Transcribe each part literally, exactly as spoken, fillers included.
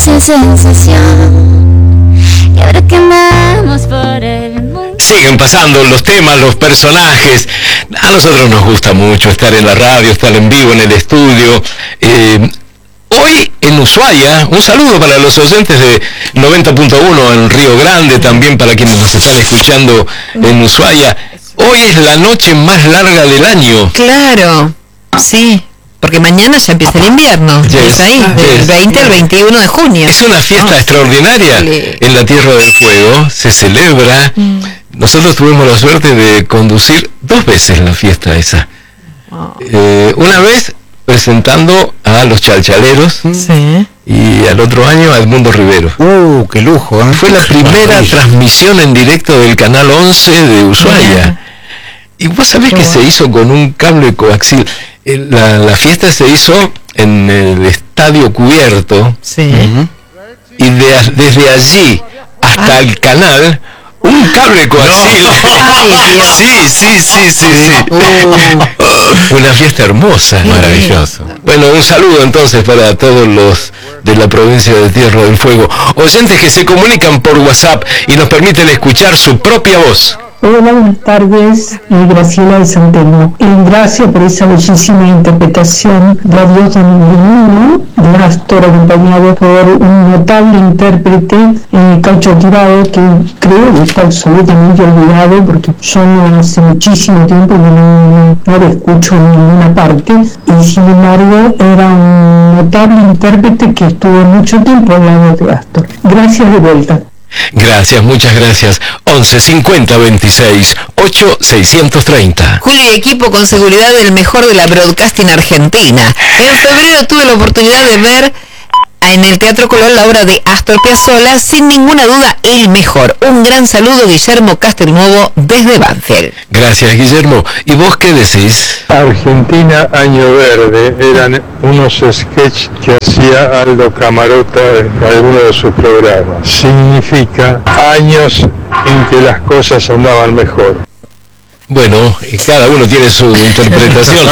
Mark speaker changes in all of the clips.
Speaker 1: sin sensación. Y ahora que andamos por el mundo.
Speaker 2: Siguen pasando los temas, los personajes. A nosotros nos gusta mucho estar en la radio, estar en vivo en el estudio. Eh, hoy en Ushuaia, un saludo para los oyentes de noventa punto uno en Río Grande, también para quienes nos están escuchando en Ushuaia. Hoy es la noche más larga del año.
Speaker 3: Claro, sí. Porque mañana ya empieza el invierno, yes, es ahí, del yes. veinte al veintiuno de junio.
Speaker 2: Es una fiesta oh. extraordinaria Le... en la Tierra del Fuego, se celebra. Mm. Nosotros tuvimos la suerte de conducir dos veces la fiesta esa. Oh. Eh, una vez presentando a los Chalchaleros sí. y al otro año a Edmundo Rivero.
Speaker 4: ¡Uh, qué lujo! ¿eh?
Speaker 2: Fue la primera oh. transmisión en directo del Canal once de Ushuaia. Y vos sabés oh. que se hizo con un cable coaxial. La, la fiesta se hizo en el estadio cubierto sí. uh-huh. y de, desde allí hasta ah. el canal un cable coaxial. No. sí, sí, sí, sí, sí. Uh. Una fiesta hermosa, sí. maravilloso. Bueno, un saludo entonces para todos los de la provincia de Tierra del Fuego, oyentes que se comunican por WhatsApp y nos permiten escuchar su propia voz.
Speaker 5: Hola, buenas tardes, eh, Graciela de San Telmo. Eh, gracias por esa bellísima interpretación de La Diosa Menino de Astor, acompañado por un notable intérprete, eh, Cacho Tirado, que creo que está absolutamente olvidado porque yo no hace muchísimo tiempo que no, no, no lo escucho en ninguna parte, y sin embargo era un notable intérprete que estuvo mucho tiempo al lado de Astor. Gracias de vuelta.
Speaker 2: Gracias, muchas gracias. once cincuenta veintiséis ocho seiscientos treinta.
Speaker 3: Julio y equipo con seguridad del mejor de la broadcasting argentina. En febrero tuve la oportunidad de ver en el Teatro Colón la obra de Astor Piazzolla, sin ninguna duda el mejor. Un gran saludo, Guillermo Castelnuovo desde Banfield.
Speaker 2: Gracias, Guillermo. ¿Y vos qué decís?
Speaker 6: Argentina Año Verde eran unos sketches que hacía Aldo Camarota en alguno de sus programas. Significa años en que las cosas andaban mejor.
Speaker 2: Bueno, cada uno tiene su interpretación.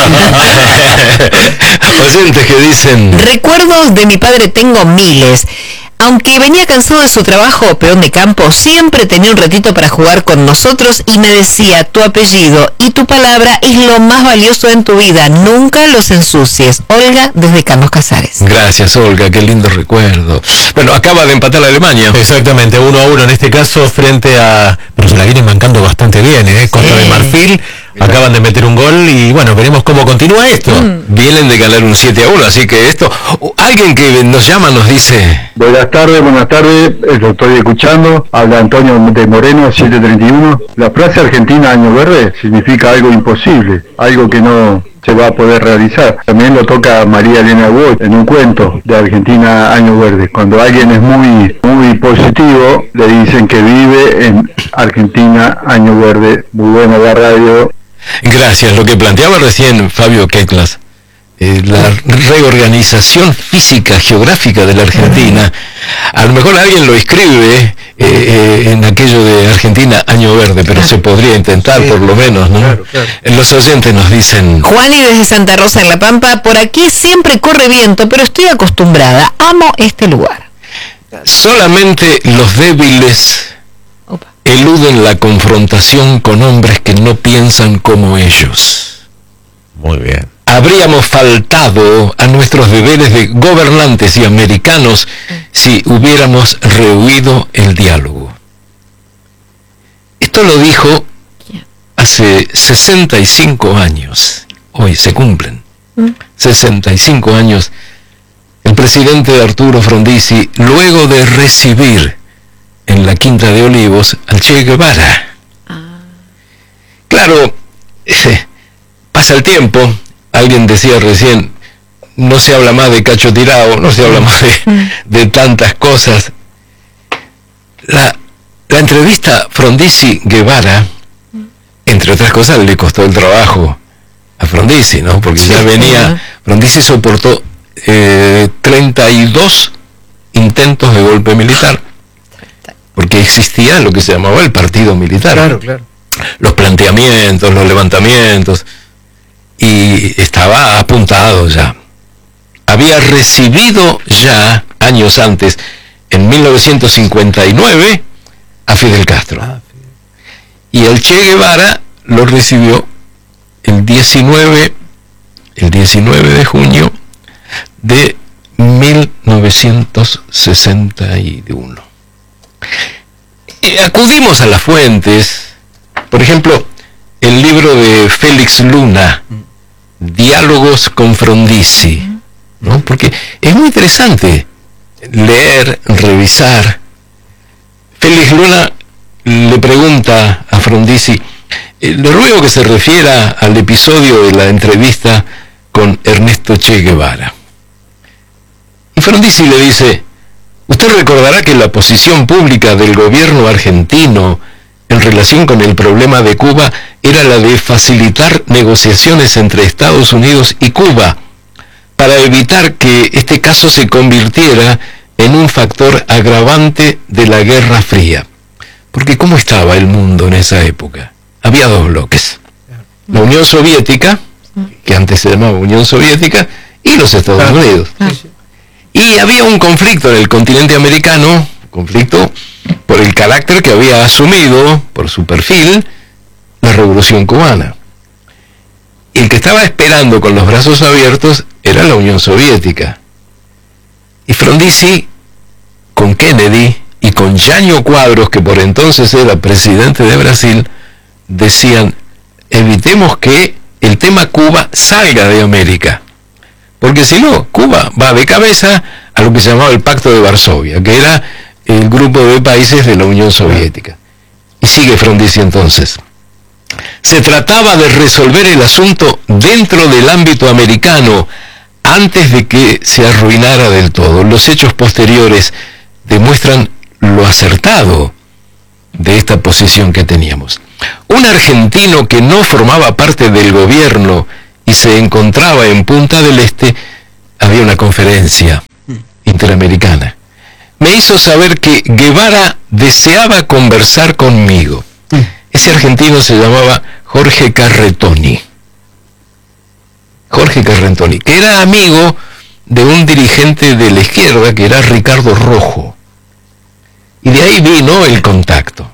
Speaker 2: Oyentes que dicen:
Speaker 3: recuerdos de mi padre tengo miles. Aunque venía cansado de su trabajo, peón de campo, siempre tenía un ratito para jugar con nosotros y me decía: tu apellido y tu palabra es lo más valioso en tu vida, nunca los ensucies. Olga, desde Carlos Casares.
Speaker 2: Gracias, Olga, qué lindo recuerdo. Bueno, acaba de empatar la Alemania.
Speaker 4: Exactamente, uno a uno en este caso frente a... Pero se la vienen mancando bastante bien, ¿eh? Costa sí. de Marfil. Acaban de meter un gol y bueno, veremos cómo continúa esto.
Speaker 2: Mm. Vienen de ganar un siete a uno, así que esto... Alguien que nos llama nos dice...
Speaker 6: Buenas tardes, buenas tardes, lo estoy escuchando. Habla Antonio de Moreno, siete treinta y uno. La frase argentina Año Verde significa algo imposible, algo que no se va a poder realizar. También lo toca María Elena Walsh en un cuento de Argentina Año Verde. Cuando alguien es muy, muy positivo, le dicen que vive en Argentina Año Verde. Muy buena la radio.
Speaker 2: Gracias. Lo que planteaba recién Fabio Quetlas, eh, la reorganización física geográfica de la Argentina, a lo mejor alguien lo escribe eh, eh, en aquello de Argentina Año Verde, pero se podría intentar sí, por lo menos, ¿no? Claro, claro. Los oyentes nos dicen:
Speaker 3: Juani desde Santa Rosa en La Pampa, por aquí siempre corre viento, pero estoy acostumbrada, amo este lugar.
Speaker 2: Solamente los débiles eluden la confrontación con hombres que no piensan como ellos.
Speaker 4: Muy bien.
Speaker 2: Habríamos faltado a nuestros deberes de gobernantes y americanos si hubiéramos rehuido el diálogo. Esto lo dijo hace sesenta y cinco años. Hoy se cumplen sesenta y cinco años el presidente Arturo Frondizi, luego de recibir en la Quinta de Olivos al Che Guevara. Ah. Claro, eh, pasa el tiempo. Alguien decía recién, no se habla más de Cacho Tirado, no se habla más de, de tantas cosas. La, la entrevista Frondizi-Guevara, entre otras cosas, le costó el trabajo a Frondizi, ¿no? Porque ya venía, Frondizi soportó eh, treinta y dos intentos de golpe militar, porque existía lo que se llamaba el partido militar.
Speaker 4: Claro, claro.
Speaker 2: Los planteamientos, los levantamientos, y estaba apuntado ya. Había recibido ya años antes, en mil novecientos cincuenta y nueve, a Fidel Castro. Y el Che Guevara lo recibió el diecinueve, el diecinueve de junio de mil novecientos sesenta y uno. Y acudimos a las fuentes, por ejemplo, el libro de Félix Luna, Diálogos con Frondizi, ¿no? Porque es muy interesante leer, revisar. Félix Luna le pregunta a Frondizi, le ruego que se refiera al episodio de la entrevista con Ernesto Che Guevara. Y Frondizi le dice, usted recordará que la posición pública del gobierno argentino en relación con el problema de Cuba era la de facilitar negociaciones entre Estados Unidos y Cuba para evitar que este caso se convirtiera en un factor agravante de la Guerra Fría. Porque ¿cómo estaba el mundo en esa época? Había dos bloques. La Unión Soviética, que antes se llamaba Unión Soviética, y los Estados Unidos. Y había un conflicto en el continente americano, conflicto por el carácter que había asumido, por su perfil, la Revolución Cubana. Y el que estaba esperando con los brazos abiertos era la Unión Soviética. Y Frondizi, con Kennedy y con Jânio Quadros, que por entonces era presidente de Brasil, decían, evitemos que el tema Cuba salga de América. Porque si no, Cuba va de cabeza a lo que se llamaba el Pacto de Varsovia, que era el grupo de países de la Unión Soviética. Y sigue Frondizi entonces. Se trataba de resolver el asunto dentro del ámbito americano antes de que se arruinara del todo. Los hechos posteriores demuestran lo acertado de esta posición que teníamos. Un argentino que no formaba parte del gobierno y se encontraba en Punta del Este, había una conferencia interamericana. Me hizo saber que Guevara deseaba conversar conmigo. Ese argentino se llamaba Jorge Carretoni. Jorge Carretoni, que era amigo de un dirigente de la izquierda, que era Ricardo Rojo. Y de ahí vino el contacto.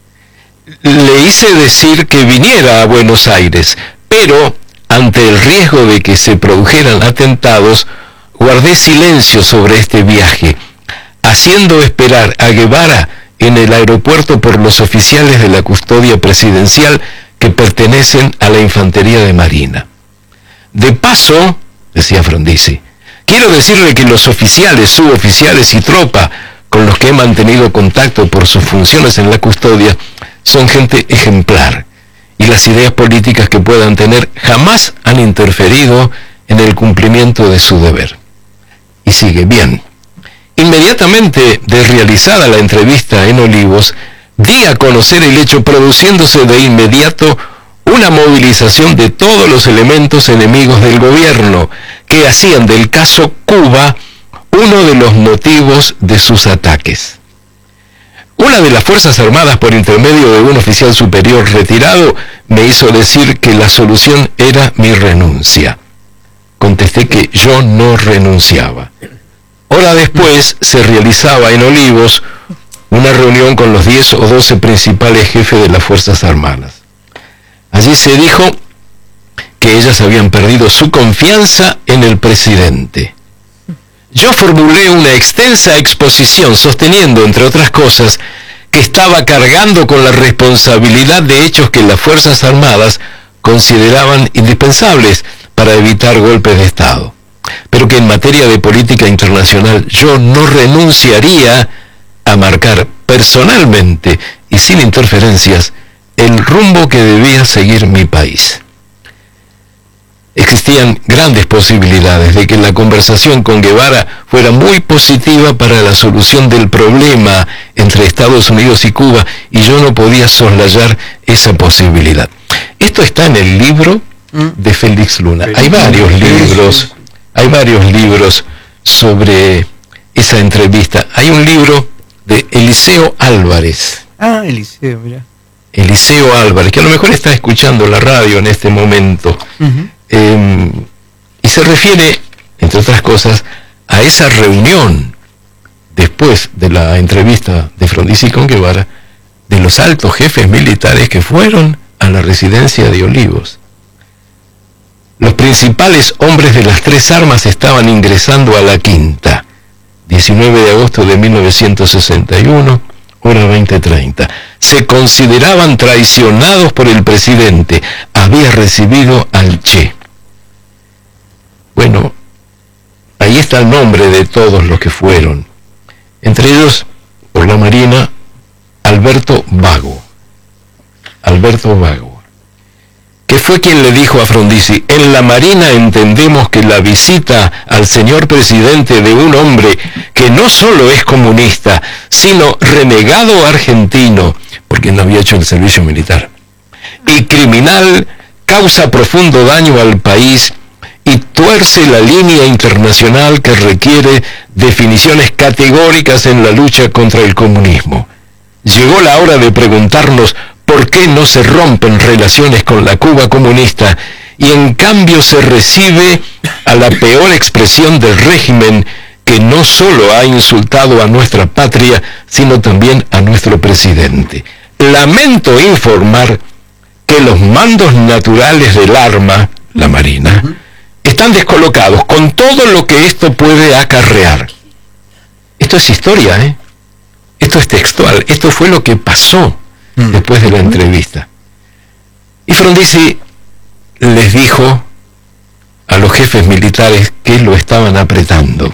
Speaker 2: Le hice decir que viniera a Buenos Aires, pero ante el riesgo de que se produjeran atentados, guardé silencio sobre este viaje, haciendo esperar a Guevara en el aeropuerto por los oficiales de la custodia presidencial que pertenecen a la Infantería de Marina. De paso, decía Frondizi, quiero decirle que los oficiales, suboficiales y tropa con los que he mantenido contacto por sus funciones en la custodia son gente ejemplar, y las ideas políticas que puedan tener jamás han interferido en el cumplimiento de su deber. Y sigue bien. Inmediatamente de realizada la entrevista en Olivos, di a conocer el hecho, produciéndose de inmediato una movilización de todos los elementos enemigos del gobierno, que hacían del caso Cuba uno de los motivos de sus ataques. Una de las Fuerzas Armadas, por intermedio de un oficial superior retirado, me hizo decir que la solución era mi renuncia. Contesté que yo no renunciaba. Hora después se realizaba en Olivos una reunión con los diez o doce principales jefes de las Fuerzas Armadas. Allí se dijo que ellas habían perdido su confianza en el presidente. Yo formulé una extensa exposición sosteniendo, entre otras cosas, que estaba cargando con la responsabilidad de hechos que las Fuerzas Armadas consideraban indispensables para evitar golpes de Estado, pero que en materia de política internacional yo no renunciaría a marcar personalmente y sin interferencias el rumbo que debía seguir mi país. Existían grandes posibilidades de que la conversación con Guevara fuera muy positiva para la solución del problema entre Estados Unidos y Cuba, y yo no podía soslayar esa posibilidad. Esto está en el libro de Félix Luna. Hay varios libros, hay varios libros sobre esa entrevista. Hay un libro de Eliseo Álvarez.
Speaker 7: Ah, Eliseo, mira.
Speaker 2: Eliseo Álvarez, que a lo mejor está escuchando la radio en este momento. Uh-huh. Eh, y se refiere, entre otras cosas, a esa reunión después de la entrevista de Frondizi con Guevara, de los altos jefes militares que fueron a la residencia de Olivos. Los principales hombres de las tres armas estaban ingresando a la quinta, diecinueve de agosto de mil novecientos sesenta y uno, hora veinte treinta. Se consideraban traicionados por el presidente. Había recibido al Che. Bueno, ahí está el nombre de todos los que fueron. Entre ellos, por la Marina, Alberto Vago. Alberto Vago. Que fue quien le dijo a Frondizi: en la Marina entendemos que la visita al señor presidente de un hombre que no solo es comunista, sino renegado argentino, porque no había hecho el servicio militar, y criminal, causa profundo daño al país y tuerce la línea internacional que requiere definiciones categóricas en la lucha contra el comunismo. Llegó la hora de preguntarnos por qué no se rompen relaciones con la Cuba comunista y en cambio se recibe a la peor expresión del régimen que no solo ha insultado a nuestra patria, sino también a nuestro presidente. Lamento informar que los mandos naturales del arma, la Marina, están descolocados con todo lo que esto puede acarrear. Esto es historia, ¿eh? Esto es textual. Esto fue lo que pasó mm. después de la entrevista. Y Frondizi les dijo a los jefes militares que lo estaban apretando: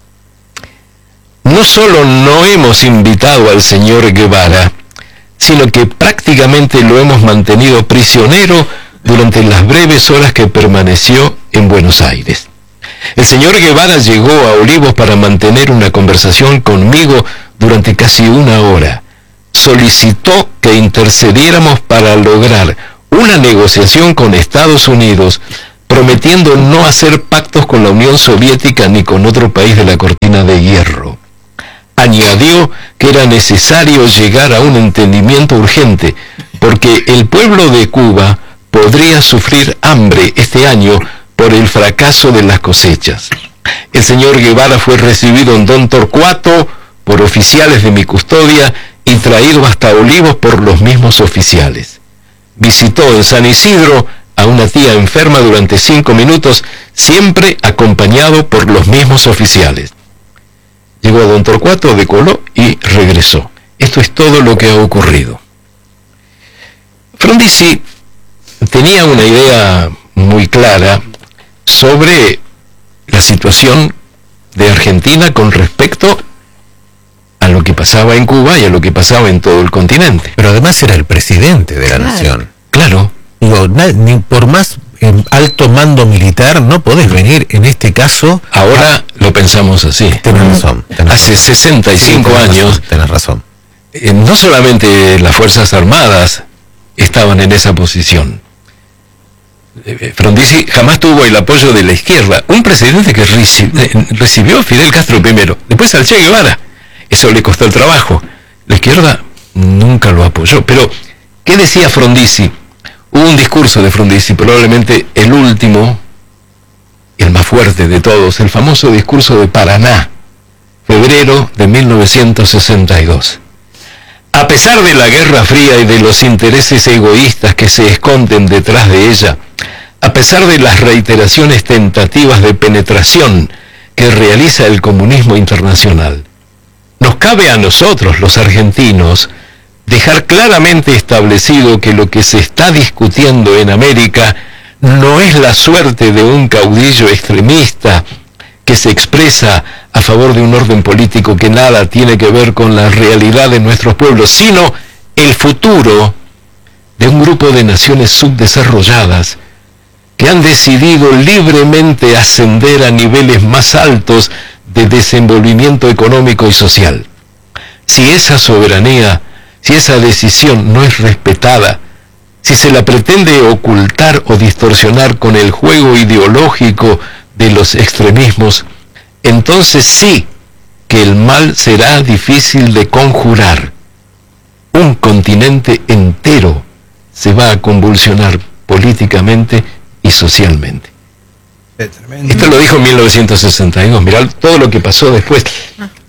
Speaker 2: no solo no hemos invitado al señor Guevara, sino que prácticamente lo hemos mantenido prisionero durante las breves horas que permaneció en Buenos Aires. El señor Guevara llegó a Olivos para mantener una conversación conmigo durante casi una hora. Solicitó que intercediéramos para lograr una negociación con Estados Unidos, prometiendo no hacer pactos con la Unión Soviética ni con otro país de la cortina de hierro. Añadió que era necesario llegar a un entendimiento urgente, porque el pueblo de Cuba podría sufrir hambre este año por el fracaso de las cosechas. El señor Guevara fue recibido en Don Torcuato por oficiales de mi custodia y traído hasta Olivos por los mismos oficiales. Visitó en San Isidro a una tía enferma durante cinco minutos, siempre acompañado por los mismos oficiales. Llegó a Don Torcuato, decoló y regresó. Esto es todo lo que ha ocurrido. Frondizi tenía una idea muy clara sobre la situación de Argentina con respecto a lo que pasaba en Cuba y a lo que pasaba en todo el continente.
Speaker 4: Pero además era el presidente de la
Speaker 3: Claro.
Speaker 4: nación.
Speaker 2: Claro.
Speaker 4: Digo, na- ni por más eh, alto mando militar no podés venir en este caso.
Speaker 2: Ahora lo pensamos así.
Speaker 4: Tenés razón. tenés
Speaker 2: Hace
Speaker 4: razón.
Speaker 2: sesenta y cinco
Speaker 4: Sí, tenés
Speaker 2: años,
Speaker 4: razón, tenés razón.
Speaker 2: eh, no solamente las Fuerzas Armadas estaban en esa posición. Eh, Frondizi jamás tuvo el apoyo de la izquierda. Un presidente que reci- eh, recibió a Fidel Castro primero, después al Che Guevara. Eso le costó el trabajo. La izquierda nunca lo apoyó. Pero, ¿qué decía Frondizi? Hubo un discurso de Frondizi, probablemente el último, el más fuerte de todos, el famoso discurso de Paraná, febrero de mil novecientos sesenta y dos. A pesar de la Guerra Fría y de los intereses egoístas que se esconden detrás de ella, a pesar de las reiteraciones tentativas de penetración que realiza el comunismo internacional, nos cabe a nosotros, los argentinos, dejar claramente establecido que lo que se está discutiendo en América no es la suerte de un caudillo extremista que se expresa a favor de un orden político que nada tiene que ver con la realidad de nuestros pueblos, sino el futuro de un grupo de naciones subdesarrolladas que han decidido libremente ascender a niveles más altos de desenvolvimiento económico y social. Si esa soberanía, si esa decisión no es respetada, si se la pretende ocultar o distorsionar con el juego ideológico de los extremismos, entonces sí que el mal será difícil de conjurar. Un continente entero se va a convulsionar políticamente y socialmente. Esto lo dijo en mil novecientos sesenta y dos. Mirá todo lo que pasó después.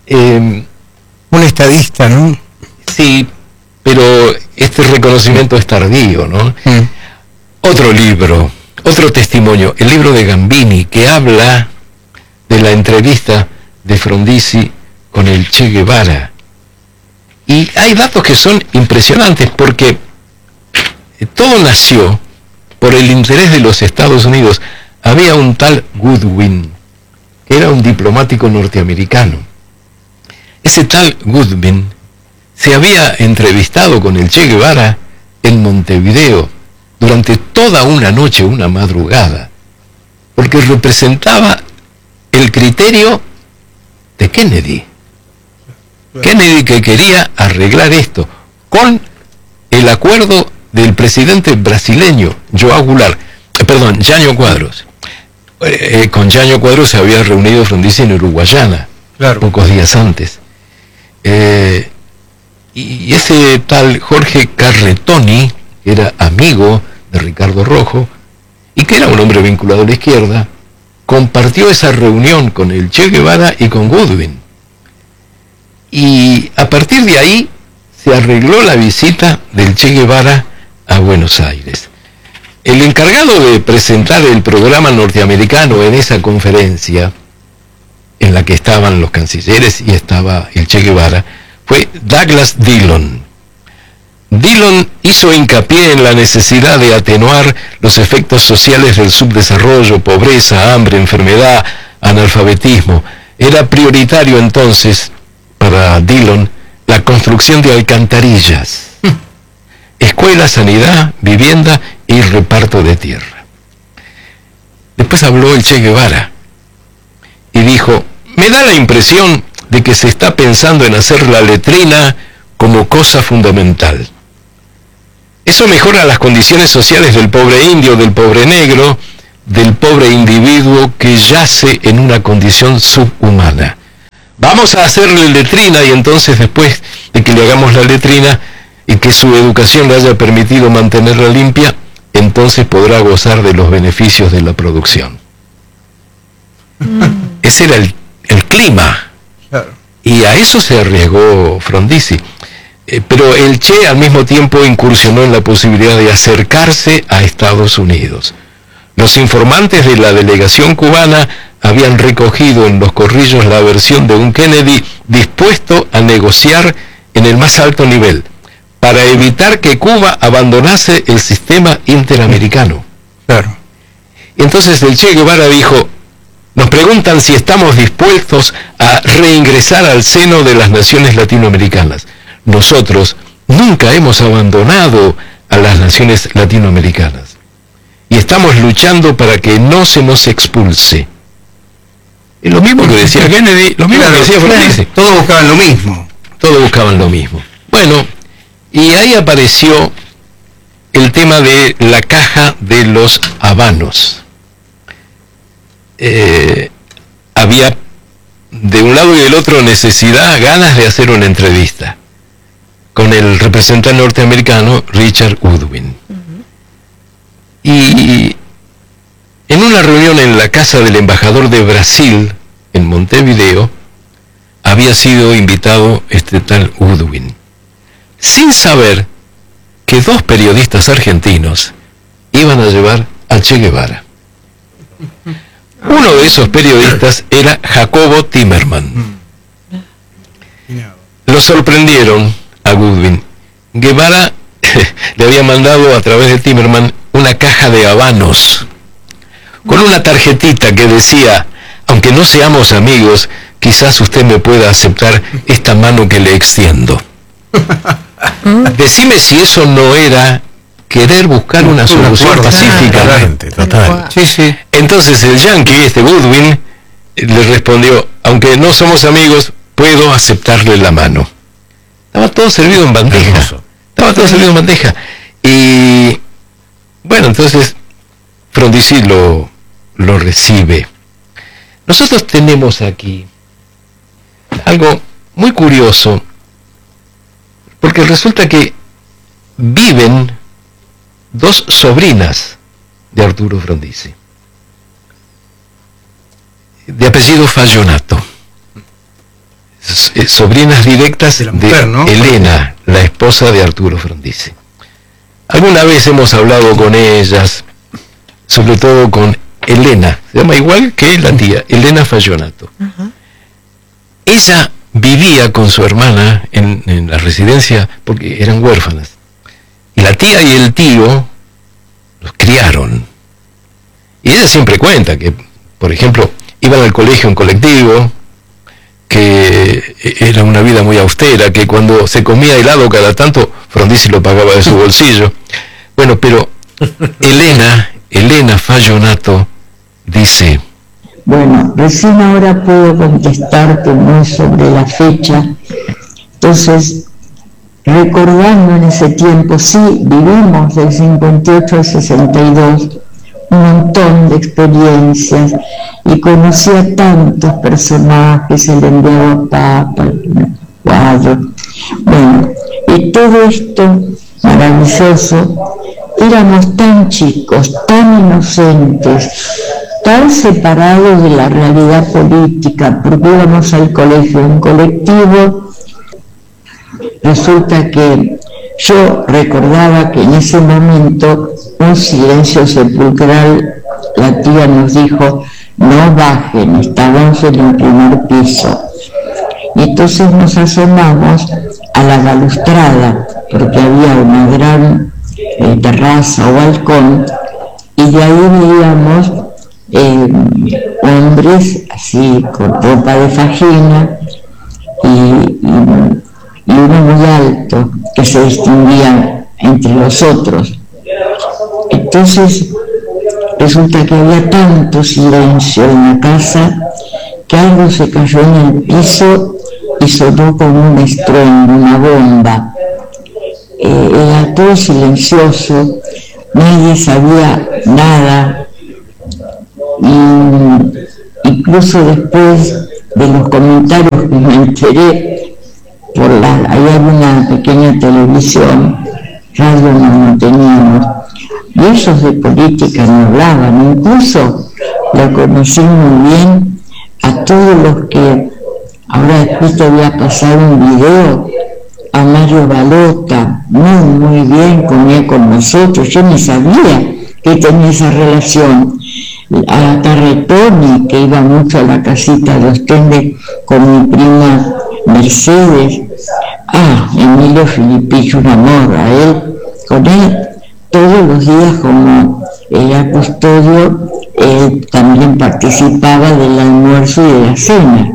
Speaker 2: Eh,
Speaker 7: Un estadista, ¿no?
Speaker 2: sí, pero este reconocimiento es tardío, ¿no?
Speaker 7: Mm.
Speaker 2: Otro libro, otro testimonio, el libro de Gambini, que habla de la entrevista de Frondizi con el Che Guevara. Y hay datos que son impresionantes porque todo nació por el interés de los Estados Unidos. Había un tal Goodwin, que era un diplomático norteamericano. Ese tal Goodwin se había entrevistado con el Che Guevara en Montevideo durante toda una noche, una madrugada, porque representaba el criterio de Kennedy. Kennedy, que quería arreglar esto con el acuerdo del presidente brasileño João Goulart, eh, perdón, Jânio Quadros. Eh, eh, con Jânio Quadros se había reunido Frondizi en Uruguayana,
Speaker 7: Claro.
Speaker 2: pocos días antes. Eh, y ese tal Jorge Carretoni, que era amigo de Ricardo Rojo, y que era un hombre vinculado a la izquierda, compartió esa reunión con el Che Guevara y con Goodwin. Y a partir de ahí se arregló la visita del Che Guevara a Buenos Aires. El encargado de presentar el programa norteamericano en esa conferencia, en la que estaban los cancilleres y estaba el Che Guevara, fue Douglas Dillon. Dillon hizo hincapié en la necesidad de atenuar los efectos sociales del subdesarrollo, pobreza, hambre, enfermedad, analfabetismo. Era prioritario entonces para Dillon la construcción de alcantarillas, escuela, sanidad, vivienda y reparto de tierra. Después habló el Che Guevara y dijo: me da la impresión de que se está pensando en hacer la letrina como cosa fundamental. Eso mejora las condiciones sociales del pobre indio, del pobre negro, del pobre individuo que yace en una condición subhumana. Vamos a hacerle letrina y entonces, después de que le hagamos la letrina y que su educación le haya permitido mantenerla limpia, entonces podrá gozar de los beneficios de la producción. Mm. Ese era el, el clima.
Speaker 7: Claro.
Speaker 2: Y a eso se arriesgó Frondizi. Eh, pero el Che al mismo tiempo incursionó en la posibilidad de acercarse a Estados Unidos. Los informantes de la delegación cubana habían recogido en los corrillos la versión de un Kennedy dispuesto a negociar en el más alto nivel para evitar que Cuba abandonase el sistema interamericano.
Speaker 7: Claro.
Speaker 2: Entonces el Che Guevara dijo: nos preguntan si estamos dispuestos a reingresar al seno de las naciones latinoamericanas. Nosotros nunca hemos abandonado a las naciones latinoamericanas y estamos luchando para que no se nos expulse. Es lo mismo que decía Kennedy, lo mismo
Speaker 7: Claro,
Speaker 2: que decía Frondizi.
Speaker 7: Todos buscaban lo mismo.
Speaker 2: Todos buscaban lo mismo. Bueno, y ahí apareció el tema de la caja de los habanos. Eh, había de un lado y del otro necesidad, ganas de hacer una entrevista con el representante norteamericano Richard Goodwin. Uh-huh. Y en una reunión en la casa del embajador de Brasil, en Montevideo, había sido invitado este tal Goodwin, sin saber que dos periodistas argentinos iban a llevar a Che Guevara. Uno de esos periodistas era Jacobo Timerman. Lo sorprendieron a Goodwin. Guevara le había mandado a través de Timerman una caja de habanos con una tarjetita que decía: aunque no seamos amigos, quizás usted me pueda aceptar esta mano que le extiendo. Decime si eso no era querer buscar una solución pacífica.
Speaker 4: Totalmente, total.
Speaker 7: Sí, sí.
Speaker 2: Entonces el yankee, este Goodwin, le respondió: aunque no somos amigos, puedo aceptarle la mano. Estaba todo servido en bandeja.
Speaker 4: Hermoso.
Speaker 2: Estaba todo servido en bandeja. Y bueno, entonces Frondizi lo, lo recibe. Nosotros tenemos aquí algo muy curioso, porque resulta que viven dos sobrinas de Arturo Frondizi, de apellido Fallonato. eh, sobrinas directas de,
Speaker 7: De la mujer, ¿no?
Speaker 2: Elena, la esposa de Arturo Frondizi. Alguna vez hemos hablado con ellas, sobre todo con Elena, se llama igual que la tía, Elena Fallonato. Uh-huh. Ella vivía con su hermana en, en la residencia porque eran huérfanas. Y la tía y el tío los criaron. Y ella siempre cuenta que, por ejemplo, iban al colegio en colectivo, que era una vida muy austera, que cuando se comía helado cada tanto, Frondizi lo pagaba de su bolsillo. Bueno, pero Elena, Elena Fallonato dice...
Speaker 8: Bueno, recién ahora puedo contestarte muy sobre la fecha. Entonces, recordando en ese tiempo, sí, vivimos del cincuenta y ocho al sesenta y dos, un montón de experiencias, y conocí a tantos personajes, el enviado Papa, el cuadro. Bueno, y todo esto maravilloso, éramos tan chicos, tan inocentes, tan separados de la realidad política, porque íbamos al colegio en colectivo. Resulta que yo recordaba que en ese momento, un silencio sepulcral, la tía nos dijo, no bajen, estábamos en el primer piso. Y entonces nos asomamos a la balustrada, porque había una gran eh, terraza o balcón, y de ahí veíamos eh, hombres así, con ropa de fajina, y, y, y uno muy alto, que se distinguía entre los otros. Entonces resulta que había tanto silencio en la casa que algo se cayó en el piso y sonó como un estruendo, una bomba. Eh, era todo silencioso, nadie sabía nada, y incluso después de los comentarios que me enteré por la, ahí había una pequeña televisión, radio no, no teníamos, y ellos de política no hablaban. Incluso lo conocí muy bien a todos los que, ahora después te voy a pasar un video, a Mario Balota, muy muy bien, comía con nosotros, yo ni sabía que tenía esa relación. A Carretoni, que iba mucho a la casita de Ostende con mi prima Mercedes. Ah, Emilio Filipich, un amor, a él, con él todos los días, como era custodio, él también participaba del almuerzo y de la cena.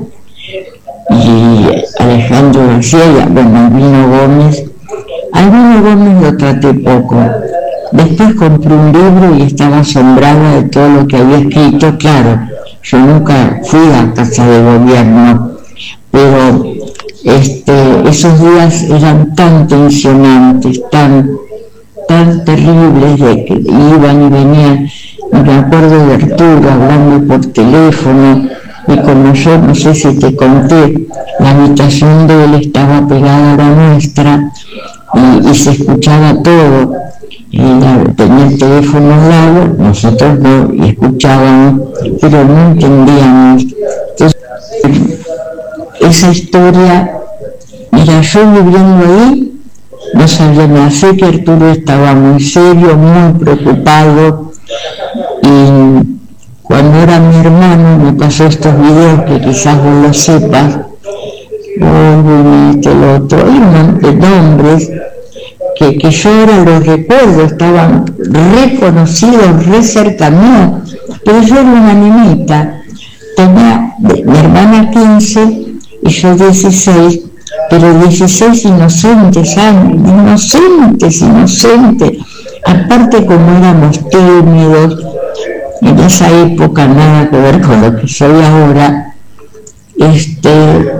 Speaker 8: Y Alejandro García, bueno, Albino Gómez, Albino Gómez lo traté poco. Después compré un libro y estaba asombrada de todo lo que había escrito. Claro, yo nunca fui a casa de gobierno, pero este, esos días eran tan tensionantes, tan, tan terribles, de que iban y venían. Y me acuerdo de Arturo hablando por teléfono, y como yo, no sé si te conté, la habitación de él estaba pegada a la nuestra, y, y se escuchaba todo. Ella tenía el teléfono al lado, nosotros no, y escuchábamos, pero no entendíamos. Entonces, esa historia, mira, yo viviendo ahí, no sabía nada. Sé que Arturo estaba muy serio, muy preocupado, y cuando era mi hermano me pasó estos videos que quizás vos lo sepas, oh, este, el otro, hay un montón de nombres, Que, que yo ahora los recuerdo, estaban reconocidos, re cerca mío, pero yo era una niñita, tenía mi hermana quince y yo dieciséis, pero dieciséis inocentes años, inocentes, inocentes, aparte como éramos tímidos, en esa época nada que ver con lo que soy ahora, este,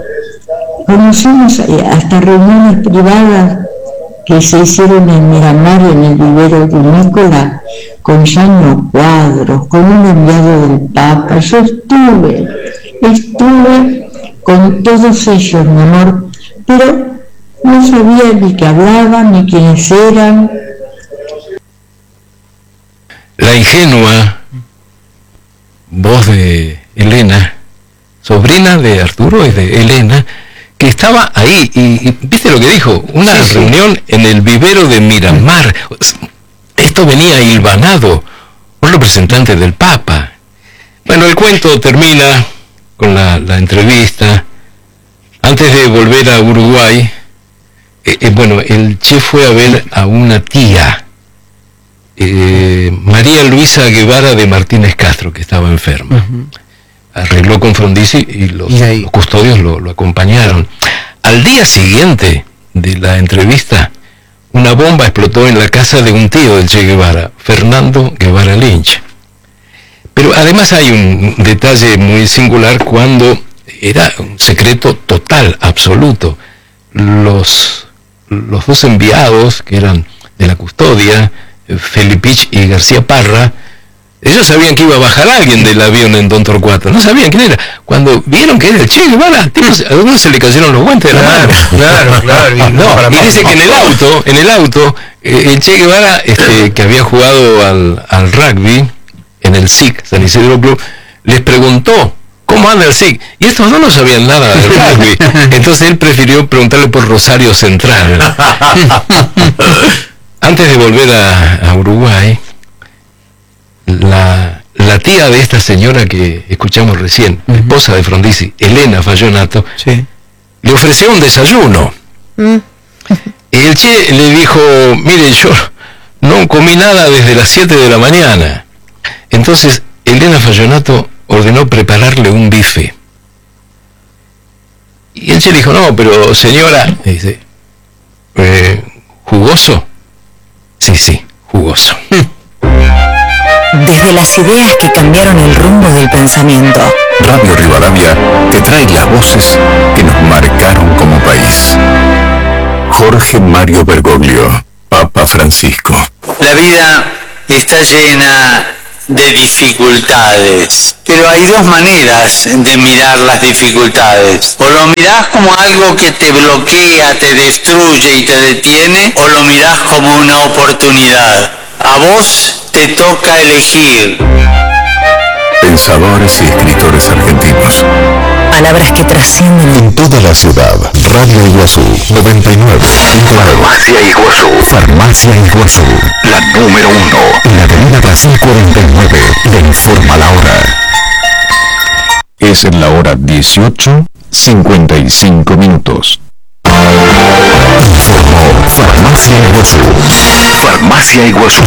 Speaker 8: conocimos hasta reuniones privadas que se hicieron en Miramar, en el vivero de Nicola, con Llano Cuadros, con un enviado del Papa. Yo estuve, estuve con todos ellos, mi amor, pero no sabía ni qué hablaban, ni quiénes eran.
Speaker 2: La ingenua voz de Elena, sobrina de Arturo y de Elena, que estaba ahí, y, y ¿viste lo que dijo? Una sí, reunión sí. en el vivero de Miramar. Esto venía hilvanado, un representante del Papa. Bueno, el cuento termina con la, la entrevista. Antes de volver a Uruguay, eh, eh, bueno, el Che fue a ver a una tía, eh, María Luisa Guevara de Martínez Castro, que estaba enferma. Uh-huh. Arregló con Frondizi y los, ¿Y los custodios lo, lo acompañaron. Al día siguiente de la entrevista, una bomba explotó en la casa de un tío del Che Guevara, Fernando Guevara Lynch. Pero además hay un detalle muy singular cuando era un secreto total, absoluto. Los, los dos enviados, que eran de la custodia, Felipich y García Parra, ellos sabían que iba a bajar alguien del avión en Don Torcuato, no sabían quién era. Cuando vieron que era el Che Guevara, tipo, a uno se le cayeron los guantes de la mano.
Speaker 7: Claro, claro. Y,
Speaker 2: no, y dice que en el auto, en el auto, eh, el Che Guevara, este, que había jugado al, al rugby en el S I C, San Isidro Club, les preguntó ¿cómo anda el S I C? Y estos dos no sabían nada del rugby. Entonces él prefirió preguntarle por Rosario Central. Antes de volver a, a Uruguay, La, la tía de esta señora que escuchamos recién, uh-huh. esposa de Frondizi, Elena Fallonato, sí. le ofreció un desayuno. Uh-huh. Y el Che le dijo, mire, yo no comí nada desde las siete de la mañana. Entonces Elena Fallonato ordenó prepararle un bife. Y el Che le dijo, no, pero señora, dice, eh, ¿jugoso? Sí, sí, jugoso.
Speaker 9: Desde las ideas que cambiaron el rumbo del pensamiento.
Speaker 10: Radio Rivadavia te trae las voces que nos marcaron como país. Jorge Mario Bergoglio, Papa Francisco.
Speaker 11: La vida está llena de dificultades, pero hay dos maneras de mirar las dificultades. O lo mirás como algo que te bloquea, te destruye y te detiene, o lo mirás como una oportunidad. A vos te toca elegir.
Speaker 10: Pensadores y escritores argentinos.
Speaker 9: Palabras que trascienden
Speaker 10: en toda la ciudad. Radio Iguazú noventa y nueve. Farmacia Iguazú. Farmacia Iguazú. La número uno. En la avenida Brasil cuarenta y nueve. Le informa la hora. Es en la hora dieciocho, cincuenta y cinco minutos. Informó Farmacia Iguazú. Farmacia Iguazú.